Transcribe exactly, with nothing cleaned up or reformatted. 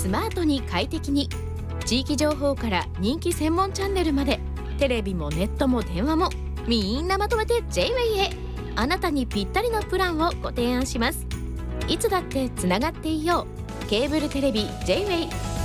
スマートに快適に。地域情報から人気専門チャンネルまで、テレビもネットも電話もみんなまとめて ジェイウェイ へ。あなたにぴったりのプランをご提案します。いつだってつながっていよう。ケーブルテレビ ジェイウェイ